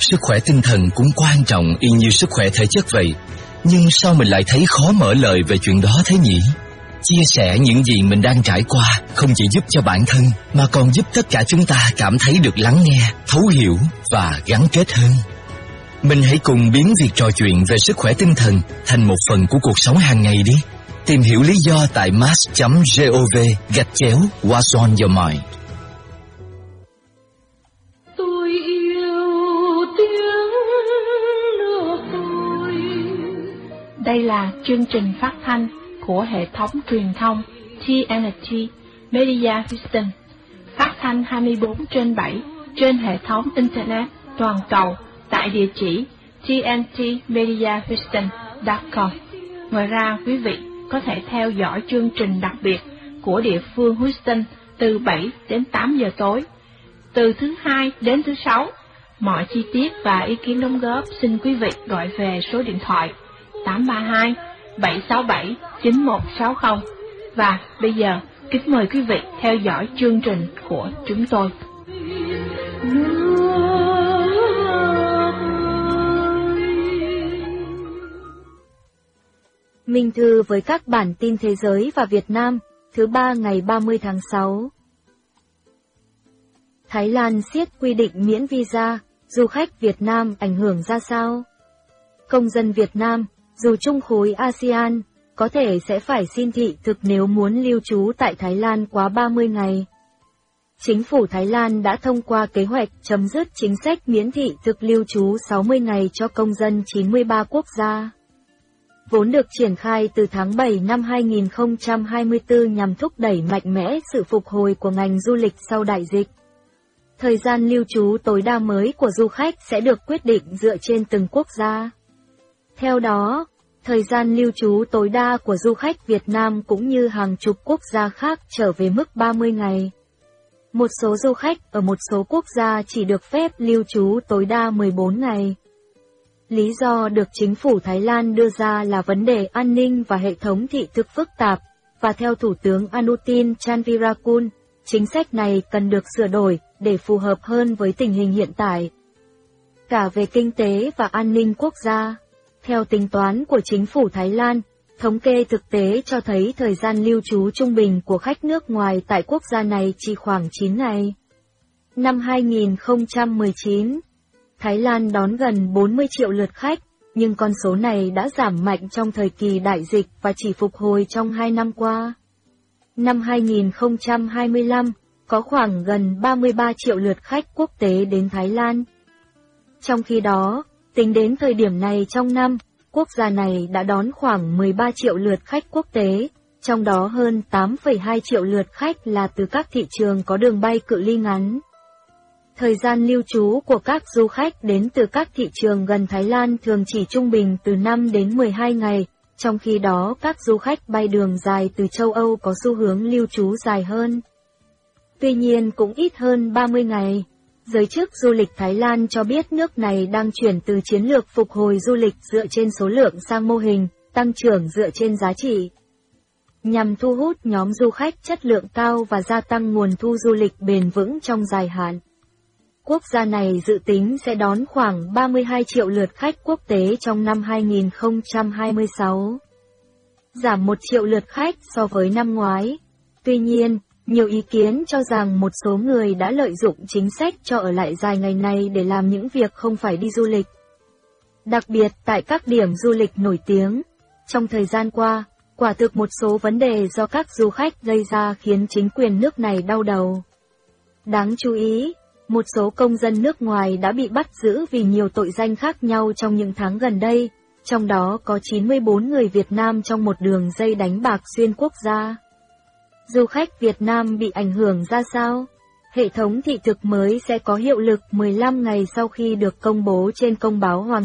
sức khỏe tinh thần cũng quan trọng y như sức khỏe thể chất vậy. Nhưng sao mình lại thấy khó mở lời về chuyện đó thế nhỉ? Chia sẻ những gì mình đang trải qua không chỉ giúp cho bản thân mà còn giúp tất cả chúng ta cảm thấy được lắng nghe, thấu hiểu và gắn kết hơn. Mình hãy cùng biến việc trò chuyện về sức khỏe tinh thần thành một phần của cuộc sống hàng ngày đi. Tìm hiểu lý do tại mass.gov/What's on your mind. Tôi yêu tiếng nước tôi. Đây là chương trình phát thanh của hệ thống truyền thông TNT Media Houston, phát thanh 24/7 trên hệ thống Internet toàn cầu tại địa chỉ tntmediahouston.com. Ngoài ra, quý vị có thể theo dõi chương trình đặc biệt của địa phương Houston từ 7 đến 8 giờ tối, từ thứ Hai đến thứ Sáu. Mọi chi tiết và ý kiến đóng góp xin quý vị gọi về số điện thoại 832 767 9160. Và bây giờ, kính mời quý vị theo dõi chương trình của chúng tôi. Minh Thư với các bản tin thế giới và Việt Nam, thứ ba ngày 30 tháng 6. Thái Lan siết quy định miễn visa, du khách Việt Nam ảnh hưởng ra sao? Công dân Việt Nam, dù chung khối ASEAN, có thể sẽ phải xin thị thực nếu muốn lưu trú tại Thái Lan quá 30 ngày. Chính phủ Thái Lan đã thông qua kế hoạch chấm dứt chính sách miễn thị thực lưu trú 60 ngày cho công dân 93 quốc gia. Vốn được triển khai từ tháng 7 năm 2024 nhằm thúc đẩy mạnh mẽ sự phục hồi của ngành du lịch sau đại dịch. Thời gian lưu trú tối đa mới của du khách sẽ được quyết định dựa trên từng quốc gia. Theo đó, thời gian lưu trú tối đa của du khách Việt Nam cũng như hàng chục quốc gia khác trở về mức 30 ngày. Một số du khách ở một số quốc gia chỉ được phép lưu trú tối đa 14 ngày. Lý do được chính phủ Thái Lan đưa ra là vấn đề an ninh và hệ thống thị thực phức tạp, và theo Thủ tướng Anutin Chanvirakul, chính sách này cần được sửa đổi để phù hợp hơn với tình hình hiện tại. Cả về kinh tế và an ninh quốc gia, theo tính toán của chính phủ Thái Lan, thống kê thực tế cho thấy thời gian lưu trú trung bình của khách nước ngoài tại quốc gia này chỉ khoảng 9 ngày. Năm 2019, Thái Lan đón gần 40 triệu lượt khách, nhưng con số này đã giảm mạnh trong thời kỳ đại dịch và chỉ phục hồi trong 2 năm qua. Năm 2025, có khoảng gần 33 triệu lượt khách quốc tế đến Thái Lan. Trong khi đó, tính đến thời điểm này trong năm, quốc gia này đã đón khoảng 13 triệu lượt khách quốc tế, trong đó hơn 8,2 triệu lượt khách là từ các thị trường có đường bay cự ly ngắn. Thời gian lưu trú của các du khách đến từ các thị trường gần Thái Lan thường chỉ trung bình từ 5 đến 12 ngày, trong khi đó các du khách bay đường dài từ châu Âu có xu hướng lưu trú dài hơn. Tuy nhiên cũng ít hơn 30 ngày. Giới chức du lịch Thái Lan cho biết nước này đang chuyển từ chiến lược phục hồi du lịch dựa trên số lượng sang mô hình tăng trưởng dựa trên giá trị, nhằm thu hút nhóm du khách chất lượng cao và gia tăng nguồn thu du lịch bền vững trong dài hạn. Quốc gia này dự tính sẽ đón khoảng 32 triệu lượt khách quốc tế trong năm 2026, giảm 1 triệu lượt khách so với năm ngoái. Tuy nhiên, nhiều ý kiến cho rằng một số người đã lợi dụng chính sách cho ở lại dài ngày này để làm những việc không phải đi du lịch. Đặc biệt tại các điểm du lịch nổi tiếng, trong thời gian qua, quả thực một số vấn đề do các du khách gây ra khiến chính quyền nước này đau đầu. Đáng chú ý, một số công dân nước ngoài đã bị bắt giữ vì nhiều tội danh khác nhau trong những tháng gần đây, trong đó có 94 người Việt Nam trong một đường dây đánh bạc xuyên quốc gia. Du khách Việt Nam bị ảnh hưởng ra sao? Hệ thống thị thực mới sẽ có hiệu lực 15 ngày sau khi được công bố trên công báo Hoàng